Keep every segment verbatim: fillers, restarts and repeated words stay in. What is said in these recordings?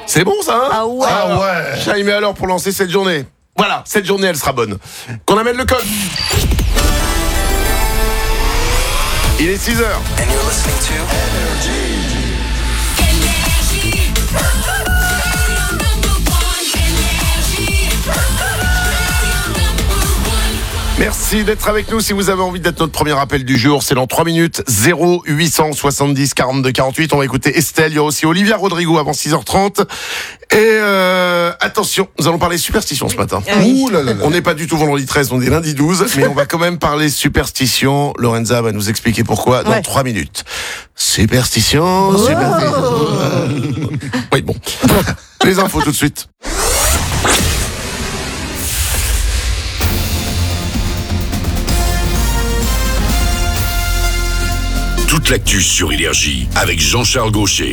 C'est bon ça hein Ah ouais. Ah ouais. Chaim, alors pour lancer cette journée. Voilà, cette journée elle sera bonne. Qu'on amène le code. Il est six heures. And you're listening to Merci d'être avec nous. Si vous avez envie d'être notre premier appel du jour, c'est dans trois minutes. zéro huit cent soixante-dix quarante-deux quarante-huit. On va écouter Estelle. Il y aura aussi Olivia Rodrigo avant six heures trente. Et euh, attention, nous allons parler superstition ce matin. Ah oui. Ouh là là là. On n'est pas du tout vendredi treize, on est lundi douze. Mais on va quand même parler superstition. Lorenza va nous expliquer pourquoi dans Ouais. trois minutes. Superstition, superstition. Oui, bon. Les infos tout de suite. Toute l'actu sur Énergie avec Jean-Charles Gaucher.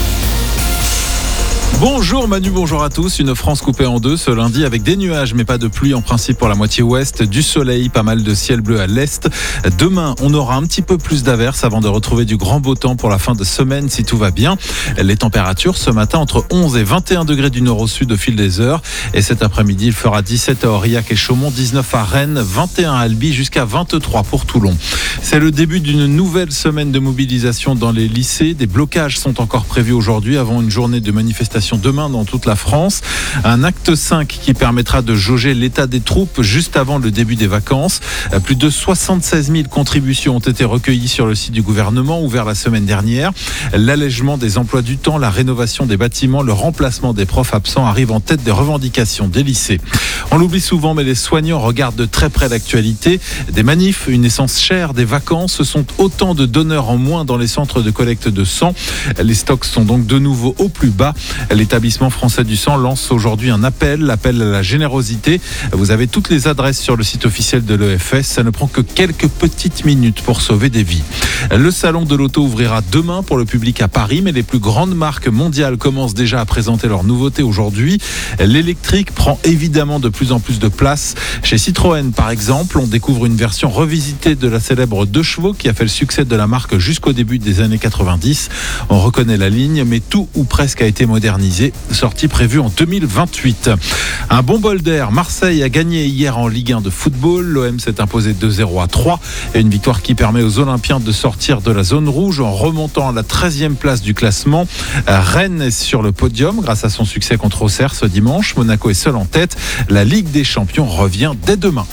Bonjour Manu, bonjour à tous. Une France coupée en deux ce lundi avec des nuages mais pas de pluie en principe pour la moitié ouest, du soleil, pas mal de ciel bleu à l'est. Demain, on aura un petit peu plus d'averses avant de retrouver du grand beau temps pour la fin de semaine si tout va bien. Les températures ce matin entre onze et vingt et un degrés du nord au sud au fil des heures. Et cet après-midi, il fera dix-sept à Aurillac et Chaumont, dix-neuf à Rennes, vingt et un à Albi jusqu'à vingt-trois pour Toulon. C'est le début d'une nouvelle semaine de mobilisation dans les lycées. Des blocages sont encore prévus aujourd'hui avant une journée de manifestation demain dans toute la France. Un acte cinq qui permettra de jauger l'état des troupes juste avant le début des vacances. Plus de soixante-seize mille contributions ont été recueillies sur le site du gouvernement ouvert la semaine dernière. L'allègement des emplois du temps, la rénovation des bâtiments, le remplacement des profs absents arrivent en tête des revendications des lycées. On l'oublie souvent, mais les soignants regardent de très près l'actualité. Des manifs, une essence chère, des vacances, ce sont autant de donneurs en moins dans les centres de collecte de sang. Les stocks sont donc de nouveau au plus bas. L'établissement français du sang lance aujourd'hui un appel, l'appel à la générosité. Vous avez toutes les adresses sur le site officiel de l'E F S. Ça ne prend que quelques petites minutes pour sauver des vies. Le salon de l'auto ouvrira demain pour le public à Paris, mais les plus grandes marques mondiales commencent déjà à présenter leurs nouveautés aujourd'hui. L'électrique prend évidemment de plus en plus de place. Chez Citroën, par exemple, on découvre une version revisitée de la célèbre deux chevaux qui a fait le succès de la marque jusqu'au début des années quatre-vingt-dix. On reconnaît la ligne, mais tout ou presque a été modernisé. Sortie prévue en deux mille vingt-huit. Un bon bol d'air. Marseille a gagné hier en Ligue un de football. L'O M s'est imposé deux zéro à trois. Et une victoire qui permet aux Olympiens de sortir de la zone rouge en remontant à la treizième place du classement. Rennes est sur le podium grâce à son succès contre Auxerre ce dimanche. Monaco est seul en tête. La Ligue des Champions revient dès demain.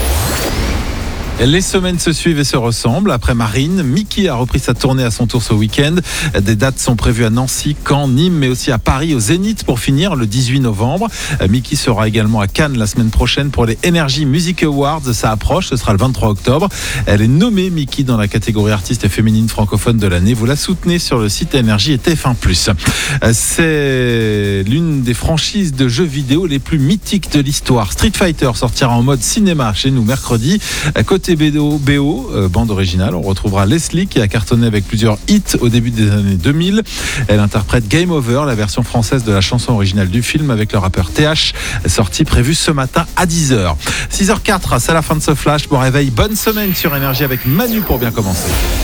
Les semaines se suivent et se ressemblent. Après Marine, Mickey a repris sa tournée à son tour ce week-end. Des dates sont prévues à Nancy, Caen, Nîmes, mais aussi à Paris, au Zénith pour finir le dix-huit novembre. Mickey sera également à Cannes la semaine prochaine pour les Energy Music Awards. Ça approche, ce sera le vingt-trois octobre. Elle est nommée Mickey dans la catégorie artiste féminine francophone de l'année. Vous la soutenez sur le site Énergie et T F un plus. C'est l'une des franchises de jeux vidéo les plus mythiques de l'histoire. Street Fighter sortira en mode cinéma chez nous mercredi. Côté B O, B O euh, bande originale, on retrouvera Leslie qui a cartonné avec plusieurs hits au début des années deux mille. Elle interprète Game Over, la version française de la chanson originale du film avec le rappeur T H, sortie prévue ce matin à dix heures. six heures zéro quatre, c'est la fin de ce flash. Bon réveil, bonne semaine sur Énergie avec Manu pour bien commencer.